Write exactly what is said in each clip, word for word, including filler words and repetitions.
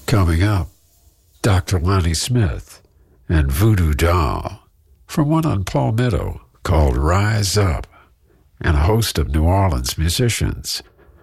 Coming up, Doctor Lonnie Smith and Voodoo Doll from one on Palmetto called Rise Up, and a host of New Orleans musicians.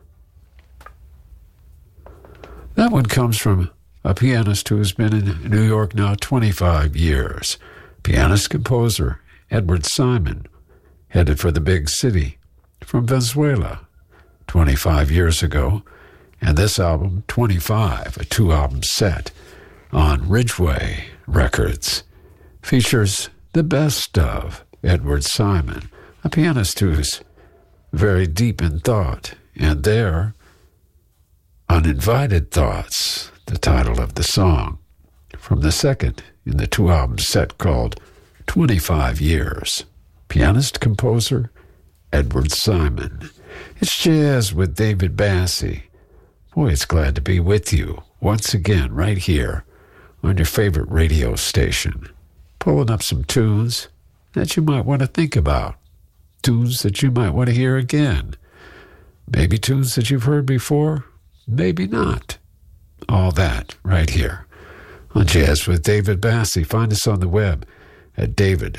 That one comes from a pianist who has been in New York now twenty-five years. Pianist-composer Edward Simon, headed for the big city from Venezuela twenty-five years ago. And this album, twenty-five, a two-album set on Ridgeway Records, features the best of Edward Simon, a pianist who's very deep in thought. And there, Uninvited Thoughts, the title of the song, from the second in the two-album set called twenty-five years. Pianist-composer Edward Simon. It's Jazz with David Bassie. Boy, it's glad to be with you once again right here on your favorite radio station, pulling up some tunes that you might want to think about, tunes that you might want to hear again, maybe tunes that you've heard before, maybe not. All that right here on Jazz with David Bassie. Find us on the web at david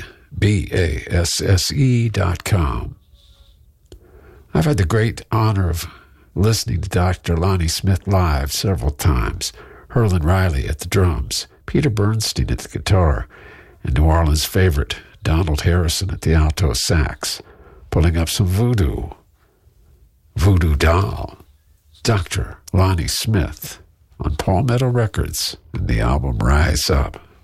basse dot com. I've had the great honor of listening to Doctor Lonnie Smith live several times, Herlin Riley at the drums, Peter Bernstein at the guitar, and New Orleans' favorite Donald Harrison at the alto sax, pulling up some voodoo. Voodoo Doll, Doctor Lonnie Smith on Palmetto Records and the album Rise Up.